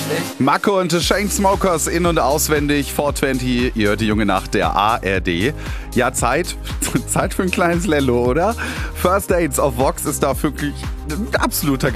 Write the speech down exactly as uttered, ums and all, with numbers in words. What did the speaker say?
schlecht. Marco und The Chainsmokers in- und auswendig, vier zwanzig, ihr hört die junge Nacht der A R D. Ja, Zeit, Zeit für ein kleines Lello, oder? First Dates auf Vox ist da wirklich ein absoluter